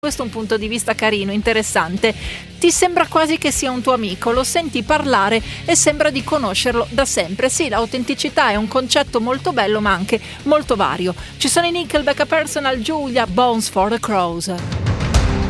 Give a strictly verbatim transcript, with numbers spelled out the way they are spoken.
Questo è un punto di vista carino, interessante. Ti sembra quasi che sia un tuo amico, lo senti parlare e sembra di conoscerlo da sempre. Sì, l'autenticità è un concetto molto bello ma anche molto vario. Ci sono i Nickelback, a Personal Julia, Bones for the Crows.